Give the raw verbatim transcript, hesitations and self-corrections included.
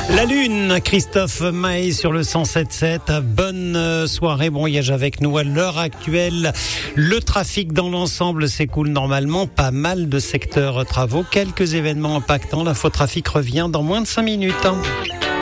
La Lune, Christophe Maé sur le cent sept sept. Bonne soirée, bon voyage avec nous à l'heure actuelle. Le trafic dans l'ensemble s'écoule normalement, pas mal de secteurs travaux, quelques événements impactants. L'infotrafic revient dans moins de cinq minutes.